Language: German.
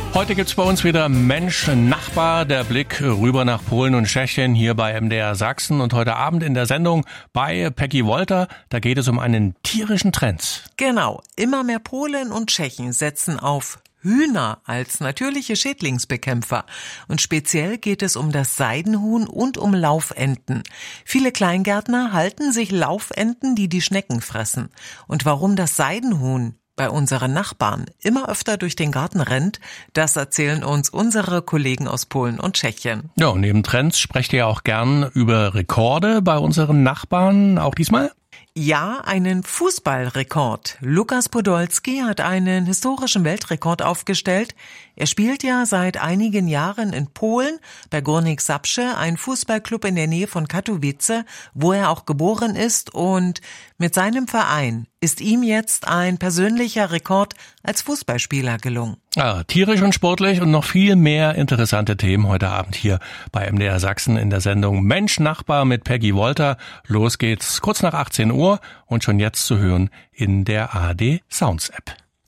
Heute gibt's bei uns wieder Mensch, Nachbar, der Blick rüber nach Polen und Tschechien hier bei MDR Sachsen. Und heute Abend in der Sendung bei Peggy Wolter, da geht es um einen tierischen Trend. Genau, immer mehr Polen und Tschechen setzen auf Hühner als natürliche Schädlingsbekämpfer. Und speziell geht es um das Seidenhuhn und um Laufenten. Viele Kleingärtner halten sich Laufenten, die die Schnecken fressen. Und warum das Seidenhuhn bei unseren Nachbarn immer öfter durch den Garten rennt, das erzählen uns unsere Kollegen aus Polen und Tschechien. Ja, und neben Trends sprecht ihr auch gern über Rekorde bei unseren Nachbarn, auch diesmal? Ja, einen Fußballrekord. Lukas Podolski hat einen historischen Weltrekord aufgestellt. Er spielt ja seit einigen Jahren in Polen bei Górnik Zabrze, ein Fußballclub in der Nähe von Katowice, wo er auch geboren ist. Und mit seinem Verein ist ihm jetzt ein persönlicher Rekord als Fußballspieler gelungen. Ja, tierisch und sportlich und noch viel mehr interessante Themen heute Abend hier bei MDR Sachsen in der Sendung Mensch, Nachbar mit Peggy Wolter. Los geht's kurz nach 18 Uhr und schon jetzt zu hören in der ARD Sounds App.